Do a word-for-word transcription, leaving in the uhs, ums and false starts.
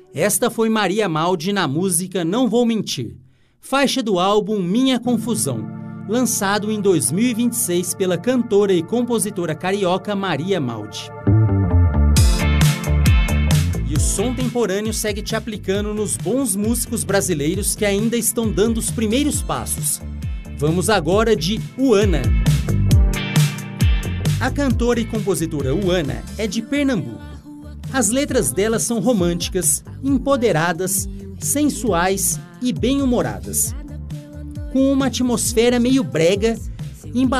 Esta foi Maria Maldi na música Não Vou Mentir, faixa do álbum Minha Confusão, lançado em dois mil e vinte e seis pela cantora e compositora carioca Maria Maldi. E o som temporâneo segue te aplicando nos bons músicos brasileiros que ainda estão dando os primeiros passos. Vamos agora de Uana. A cantora e compositora Uana é de Pernambuco. As letras dela são românticas, empoderadas, sensuais e bem-humoradas, com uma atmosfera meio brega,